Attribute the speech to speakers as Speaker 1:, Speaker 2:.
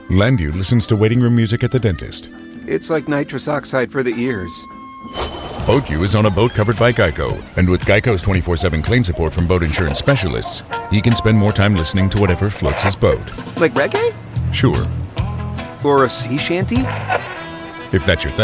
Speaker 1: Landu listens to waiting room music at the dentist.
Speaker 2: It's like nitrous oxide for the ears.
Speaker 1: BoatU is on a boat covered by Geico, and with Geico's 24/7 claim support from boat insurance specialists, he can spend more time listening to whatever floats his boat.
Speaker 2: Like reggae?
Speaker 1: Sure,
Speaker 2: Or a sea shanty?
Speaker 1: if that's your thing.